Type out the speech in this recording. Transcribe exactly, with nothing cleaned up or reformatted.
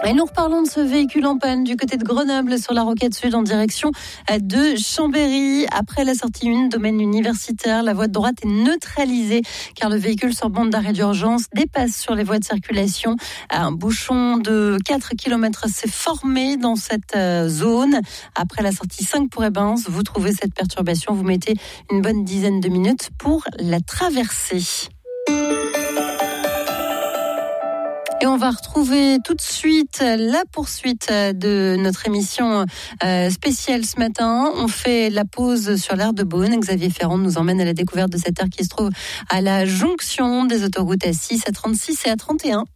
Et nous reparlons de ce véhicule en panne du côté de Grenoble sur la Roquette Sud en direction de Chambéry. Après la sortie un, domaine universitaire, la voie de droite est neutralisée car le véhicule sur bande d'arrêt d'urgence dépasse sur les voies de circulation. Un bouchon de quatre kilomètres s'est formé dans cette zone. Après la sortie cinq pour Ebens, vous trouvez cette perturbation, vous mettez une bonne dizaine de minutes pour la traverser. Et on va retrouver tout de suite la poursuite de notre émission spéciale ce matin. On fait la pause sur l'aire de Beaune. Xavier Ferrand nous emmène à la découverte de cette aire qui se trouve à la jonction des autoroutes A six, A trente-six et A trente et un.